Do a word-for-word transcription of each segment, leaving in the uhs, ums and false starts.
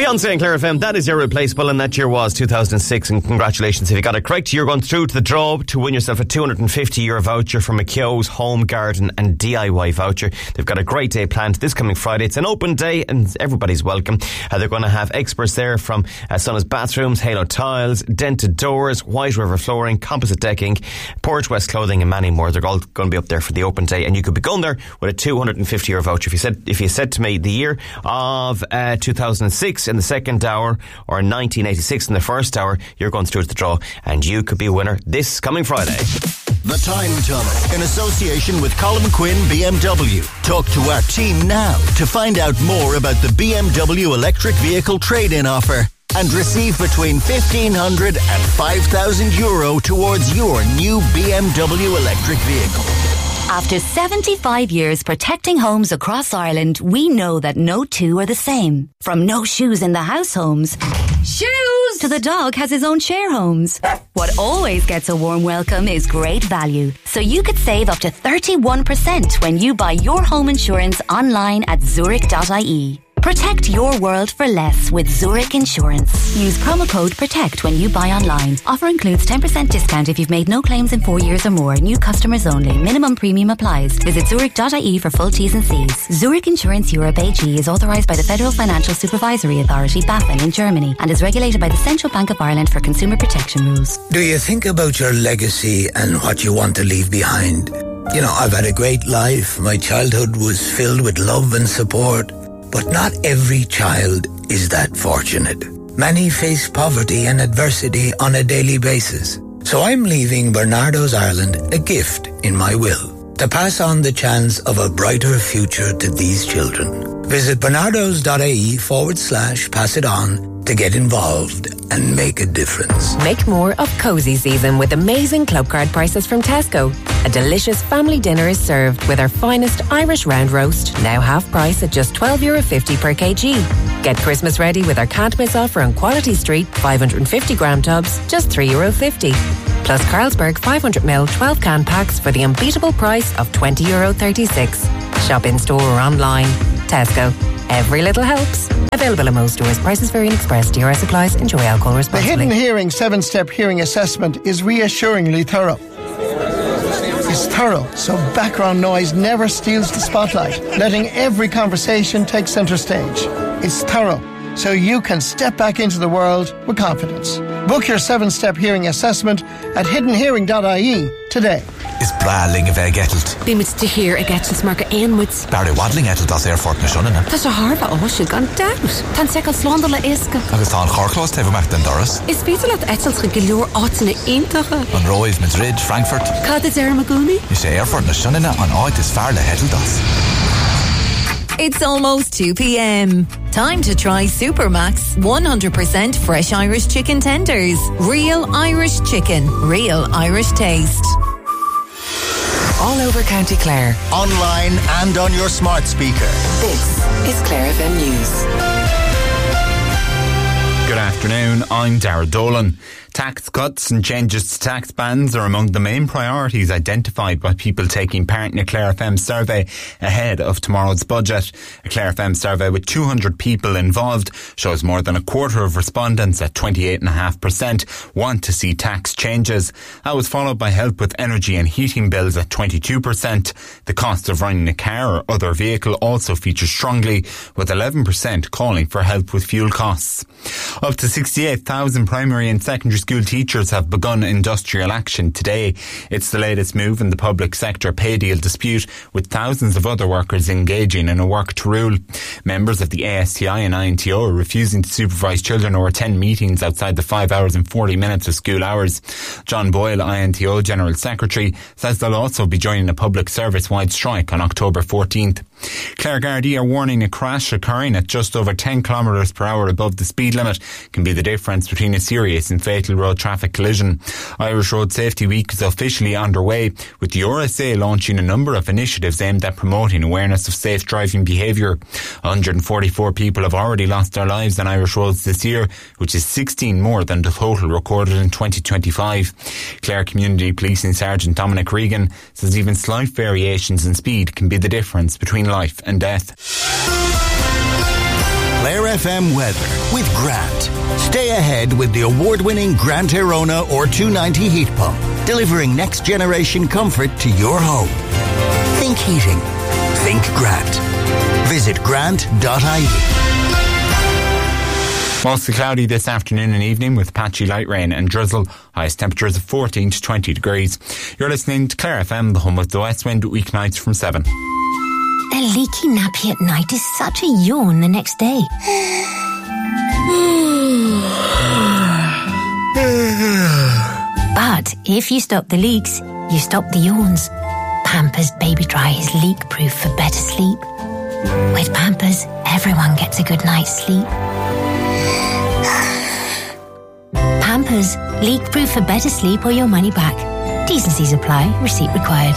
Beyonce and Claire F M, that is irreplaceable, and that year was two thousand six, and congratulations if you got it correct. You're going through to the draw to win yourself a two hundred fifty euro voucher from McKeogh's Home, Garden and D I Y voucher. They've got a great day planned this coming Friday. It's an open day and everybody's welcome. Uh, they're going to have experts there from uh, Sonna's Bathrooms, Halo Tiles, Dented Doors, White River Flooring, Composite Decking, Porch West Clothing and many more. They're all going to be up there for the open day, and you could be going there with a two hundred fifty euro voucher. If you said, if you said to me the year of uh, two thousand six in the second hour or nineteen eighty-six in the first hour, you're going through to the draw and you could be a winner this coming Friday. The Time Tunnel, in association with Colin Quinn B M W. Talk to our team now to find out more about the B M W electric vehicle trade-in offer and receive between fifteen hundred and five thousand euro towards your new B M W electric vehicle. After seventy-five years protecting homes across Ireland, we know that no two are the same. From no shoes in the house homes, shoes, to the dog has his own share homes. What always gets a warm welcome is great value. So you could save up to thirty-one percent when you buy your home insurance online at zurich dot I E. Protect your world for less with Zurich Insurance. Use promo code PROTECT when you buy online. Offer includes ten percent discount if you've made no claims in four years or more. New customers only. Minimum premium applies. Visit zurich dot I E for full T's and C's. Zurich Insurance Europe A G is authorised by the Federal Financial Supervisory Authority, BaFin, in Germany, and is regulated by the Central Bank of Ireland for consumer protection rules. Do you think about your legacy and what you want to leave behind? You know, I've had a great life. My childhood was filled with love and support. But not every child is that fortunate. Many face poverty and adversity on a daily basis. So I'm leaving Bernardo's Ireland a gift in my will to pass on the chance of a brighter future to these children. Visit bernardos dot I E forward slash pass it on to get involved and make a difference. Make more of cosy season with amazing club card prices from Tesco. A delicious family dinner is served with our finest Irish round roast, now half price at just twelve euro fifty per kg. Get Christmas ready with our can't miss offer on Quality Street, five hundred fifty gram tubs, just three euro fifty. Plus Carlsberg five hundred milliliter twelve can packs for the unbeatable price of twenty euro thirty-six. Shop in store or online. Tesco. Every little helps. Available in most stores. Prices vary in Express. D R S applies. Enjoy alcohol responsibly. The Hidden Hearing seven-step hearing assessment is reassuringly thorough. It's thorough, so background noise never steals the spotlight, letting every conversation take centre stage. It's thorough, so you can step back into the world with confidence. Book your seven-step hearing assessment at hidden hearing dot I E today. Is bráling a bheith getalt? Bí mit de hir a getalt mar go éonmuid. Barry wadling etalt as airfort na shonana. Tás a harba áisiil gan daut. Tá secal slánda le isca. Agus tá an chorclós tefh mecht den doras. Is féidir leat etalt go gilúr átainna iontacha. An Roiv, Madrid, Frankfurt. Cad is ar magúni? Is sé airfort na shonana an áit is fear le hetalt as. It's almost two p.m. Time to try Supermax one hundred percent fresh Irish chicken tenders. Real Irish chicken. Real Irish taste. All over County Clare. Online and on your smart speaker. This is Clare F M News. Good afternoon, I'm Darragh Dolan. Tax cuts and changes to tax bands are among the main priorities identified by people taking part in a Clare F M survey ahead of tomorrow's budget. A Clare F M survey with two hundred people involved shows more than a quarter of respondents at twenty-eight point five percent want to see tax changes. That was followed by help with energy and heating bills at twenty-two percent. The cost of running a car or other vehicle also features strongly, with eleven percent calling for help with fuel costs. Up to sixty-eight thousand primary and secondary school teachers have begun industrial action today. It's the latest move in the public sector pay deal dispute, with thousands of other workers engaging in a work to rule. Members of the A S T I and I N T O are refusing to supervise children or attend meetings outside the five hours and forty minutes of school hours. John Boyle, I N T O General Secretary, says they'll also be joining a public service-wide strike on October fourteenth. Clare Gardaí are warning a crash occurring at just over ten kilometres per hour above the speed limit can be the difference between a serious and fatal road traffic collision. Irish Road Safety Week is officially underway, with the R S A launching a number of initiatives aimed at promoting awareness of safe driving behaviour. one hundred forty-four people have already lost their lives on Irish roads this year, which is sixteen more than the total recorded in twenty twenty-five. Clare Community Policing Sergeant Dominic Regan says even slight variations in speed can be the difference between life and death. Clare F M weather with Grant. Stay ahead with the award-winning Grant Airona R two ninety heat pump, delivering next-generation comfort to your home. Think heating. Think Grant. Visit grant dot I E. Mostly cloudy this afternoon and evening with patchy light rain and drizzle. Highest temperatures of fourteen to twenty degrees. You're listening to Clare F M, the home of the West Wind, weeknights from seven. A leaky nappy at night is such a yawn the next day. But if you stop the leaks, you stop the yawns. Pampers Baby Dry is leak-proof for better sleep. With Pampers, everyone gets a good night's sleep. Pampers, leak-proof for better sleep or your money back. T's and C's apply. Receipt required.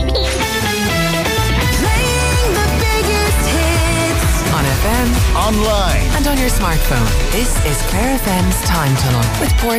On F M, online, and on your smartphone. This is Clare F M's Time Tunnel with Port